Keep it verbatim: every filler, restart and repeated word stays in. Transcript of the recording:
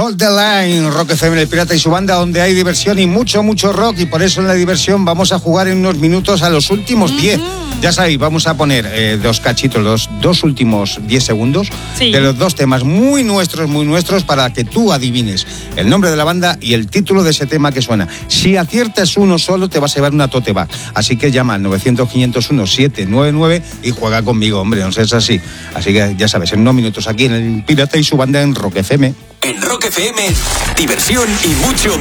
Hold the Line, Rock F M, El Pirata y su banda, donde hay diversión y mucho, mucho rock. Y por eso en la diversión vamos a jugar en unos minutos a los últimos diez. Uh-huh. Ya sabéis, vamos a poner eh, dos cachitos, los dos últimos diez segundos sí. de los dos temas muy nuestros, muy nuestros, para que tú adivines el nombre de la banda y el título de ese tema que suena. Si aciertas uno solo, te vas a llevar una tote bag. Así que llama al nueve cero cero, cinco cero uno, siete nueve nueve y juega conmigo, hombre, no seas así. Así que ya sabes, en unos minutos aquí en El Pirata y su banda en Rock F M. En Rock F M, diversión y mucho